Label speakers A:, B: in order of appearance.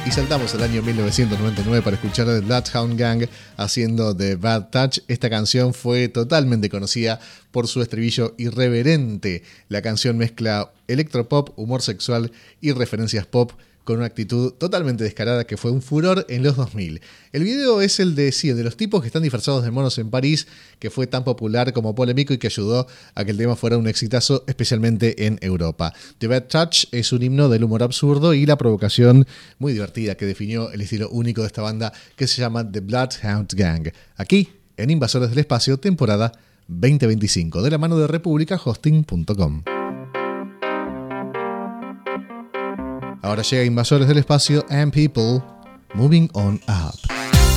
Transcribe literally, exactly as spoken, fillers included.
A: Y saltamos al año mil novecientos noventa y nueve para escuchar The Bloodhound Gang haciendo The Bad Touch. Esta canción fue totalmente conocida por su estribillo irreverente. La canción mezcla electropop, humor sexual y referencias pop con una actitud totalmente descarada que fue un furor en los dos mil. El video es el de, sí, de los tipos que están disfrazados de monos en París, que fue tan popular como polémico y que ayudó a que el tema fuera un exitazo, especialmente en Europa. The Bad Touch es un himno del humor absurdo y la provocación muy divertida que definió el estilo único de esta banda que se llama The Bloodhound Gang. Aquí, en Invasores del Espacio, temporada veinte veinticinco, de la mano de república hosting punto com. Ahora llega Invasores del Espacio and People, Moving On Up.